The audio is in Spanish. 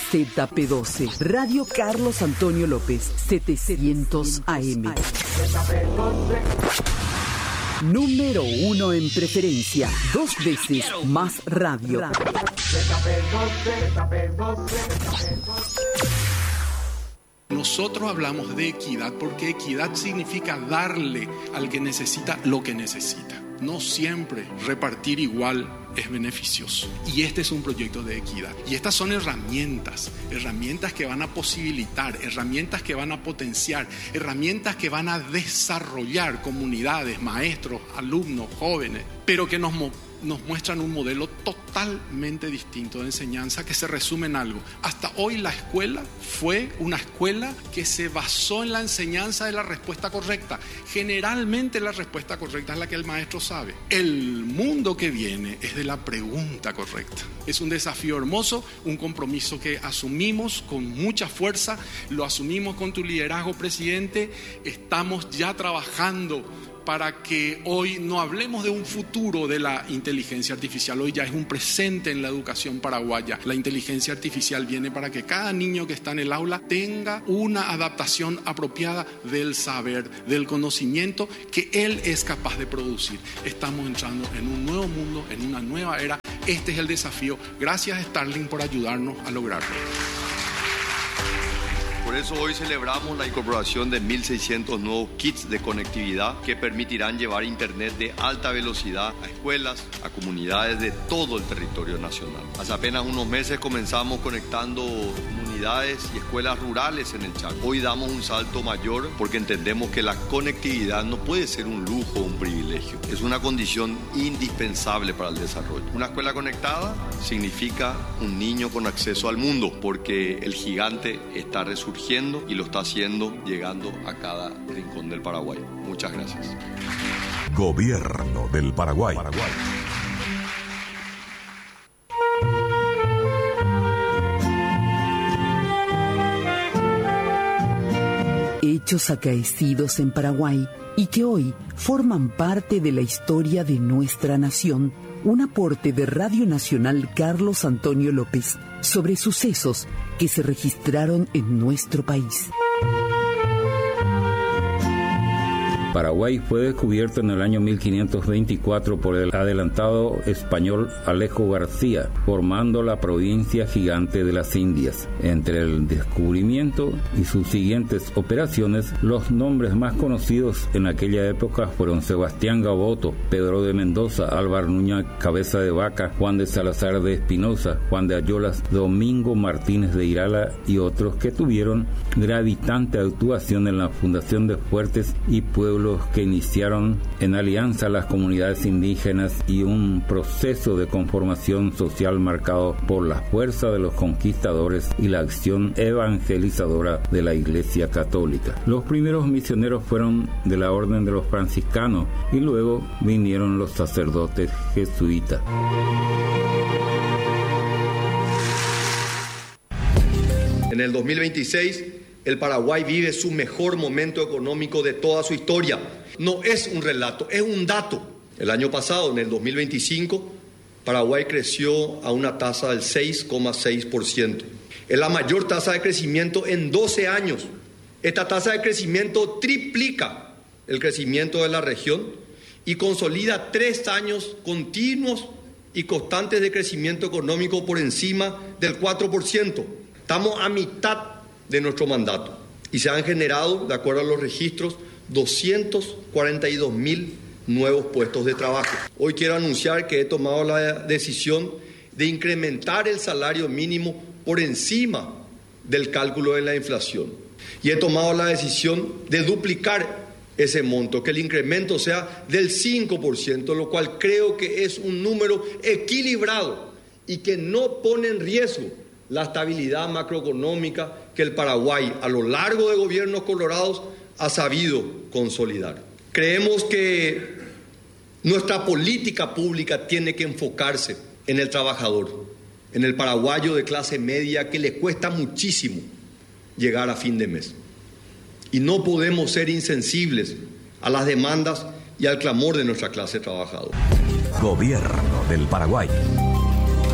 ZP12, Radio Carlos Antonio López, 700 AM. Número 1 en preferencia, 2 veces más radio. Nosotros hablamos de equidad porque equidad significa darle al que necesita lo que necesita. No siempre repartir igual es beneficioso. Y este es un proyecto de equidad. Y estas son herramientas que van a posibilitar, herramientas que van a potenciar, herramientas que van a desarrollar comunidades, maestros, alumnos, jóvenes, pero que nos muestran un modelo totalmente distinto de enseñanza que se resume en algo. Hasta hoy la escuela fue una escuela que se basó en la enseñanza de la respuesta correcta. Generalmente la respuesta correcta es la que el maestro sabe. El mundo que viene es de la pregunta correcta. Es un desafío hermoso, un compromiso que asumimos con mucha fuerza, lo asumimos con tu liderazgo, presidente. Estamos ya trabajando para que hoy no hablemos de un futuro de la inteligencia artificial. Hoy ya es un presente en la educación paraguaya. La inteligencia artificial viene para que cada niño que está en el aula tenga una adaptación apropiada del saber, del conocimiento que él es capaz de producir. Estamos entrando en un nuevo mundo, en una nueva era. Este es el desafío. Gracias, Starlink, por ayudarnos a lograrlo. Por eso hoy celebramos la incorporación de 1.600 nuevos kits de conectividad que permitirán llevar internet de alta velocidad a escuelas, a comunidades de todo el territorio nacional. Hace apenas unos meses comenzamos conectando comunidades y escuelas rurales en el Chaco. Hoy damos un salto mayor porque entendemos que la conectividad no puede ser un lujo o un privilegio. Es una condición indispensable para el desarrollo. Una escuela conectada significa un niño con acceso al mundo, porque el gigante está resurgiendo y lo está haciendo llegando a cada rincón del Paraguay. Muchas gracias. Gobierno del Paraguay. Hechos acaecidos en Paraguay y que hoy forman parte de la historia de nuestra nación. Un aporte de Radio Nacional Carlos Antonio López sobre sucesos que se registraron en nuestro país. Paraguay fue descubierto en el año 1524 por el adelantado español Alejo García, formando la provincia gigante de las Indias. Entre el descubrimiento y sus siguientes operaciones, los nombres más conocidos en aquella época fueron Sebastián Gaboto, Pedro de Mendoza, Álvaro Núñez Cabeza de Vaca, Juan de Salazar de Espinosa, Juan de Ayolas, Domingo Martínez de Irala y otros que tuvieron gravitante actuación en la fundación de fuertes y pueblos que iniciaron en alianza a las comunidades indígenas y un proceso de conformación social marcado por la fuerza de los conquistadores y la acción evangelizadora de la Iglesia Católica. Los primeros misioneros fueron de la Orden de los Franciscanos y luego vinieron los sacerdotes jesuitas. En el 2026, el Paraguay vive su mejor momento económico de toda su historia. No es un relato, es un dato. El año pasado, en el 2025, Paraguay creció a una tasa del 6,6%. Es la mayor tasa de crecimiento en 12 años. Esta tasa de crecimiento triplica el crecimiento de la región y consolida 3 años continuos y constantes de crecimiento económico por encima del 4%. Estamos a mitad de nuestro mandato y se han generado, de acuerdo a los registros, 242.000 nuevos puestos de trabajo. Hoy quiero anunciar que he tomado la decisión de incrementar el salario mínimo por encima del cálculo de la inflación y he tomado la decisión de duplicar ese monto, que el incremento sea del 5%, lo cual creo que es un número equilibrado y que no pone en riesgo la estabilidad macroeconómica que el Paraguay, a lo largo de gobiernos colorados, ha sabido consolidar. Creemos que nuestra política pública tiene que enfocarse en el trabajador, en el paraguayo de clase media que le cuesta muchísimo llegar a fin de mes. Y no podemos ser insensibles a las demandas y al clamor de nuestra clase trabajadora. Gobierno del Paraguay.